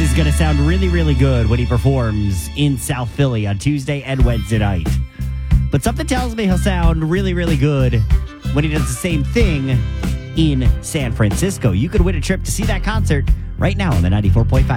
is going to sound really, really good when he performs in South Philly on Tuesday and Wednesday night. But something tells me he'll sound really, really good when he does the same thing in San Francisco. You could win a trip to see that concert right now on the 94.5